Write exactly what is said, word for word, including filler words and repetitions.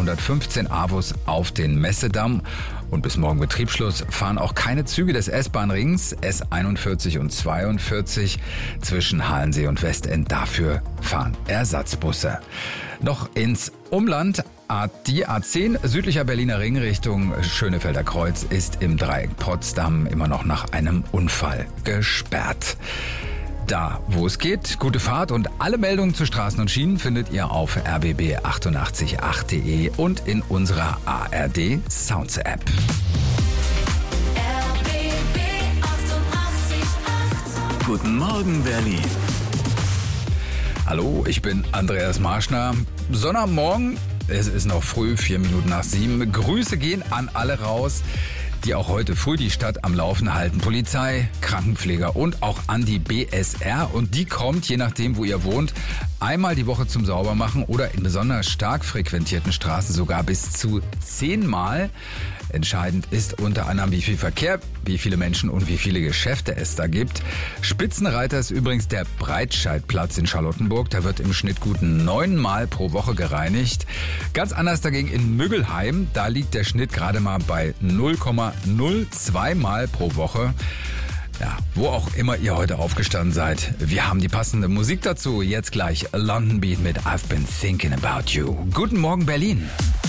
hundertfünfzehn Avus auf den Messedamm. Und bis morgen Betriebsschluss fahren auch keine Züge des S-Bahn-Rings S einundvierzig und zweiundvierzig zwischen Halensee und Westend. Dafür fahren Ersatzbusse. Noch ins Umland. Die A zehn südlicher Berliner Ring Richtung Schönefelder Kreuz ist im Dreieck Potsdam immer noch nach einem Unfall gesperrt. Da, wo es geht, gute Fahrt und alle Meldungen zu Straßen und Schienen findet ihr auf r b b achtundachtzig punkt acht punkt de und in unserer A R D Sounds App. R B B achtundachtzig Komma acht. Guten Morgen, Berlin. Hallo, ich bin Andreas Marschner. Sonnabendmorgen, es ist noch früh, vier Minuten nach sieben. Grüße gehen an alle raus, die auch heute früh die Stadt am Laufen halten. Polizei, Krankenpfleger und auch an die B S R. Und die kommt, je nachdem, wo ihr wohnt, einmal die Woche zum Saubermachen oder in besonders stark frequentierten Straßen sogar bis zu zehnmal. Entscheidend ist unter anderem, wie viel Verkehr, wie viele Menschen und wie viele Geschäfte es da gibt. Spitzenreiter ist übrigens der Breitscheidplatz in Charlottenburg. Da wird im Schnitt gut neunmal pro Woche gereinigt. Ganz anders dagegen in Müggelheim. Da liegt der Schnitt gerade mal bei null Komma null zwei Mal pro Woche. Ja, wo auch immer ihr heute aufgestanden seid. Wir haben die passende Musik dazu. Jetzt gleich London Beat mit I've Been Thinking About You. Guten Morgen, Berlin.